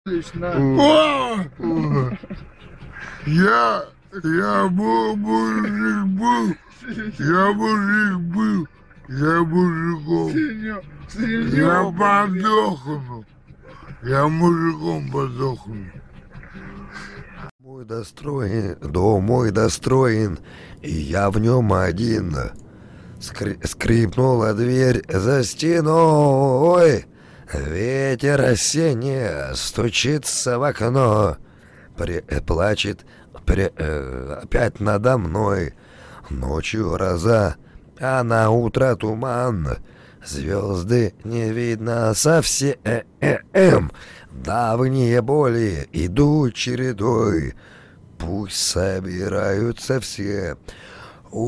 Лично. Я был, я мужиком, я подохну, я мужиком подохну. Дом мой достроен, и я в нем один. Скрипнула дверь за стеной, ветер осенний стучится в окно, плачет опять надо мной. Ночью гроза, а на утро туман, звезды не видно совсем. Давние боли идут чередой, пусть собираются все,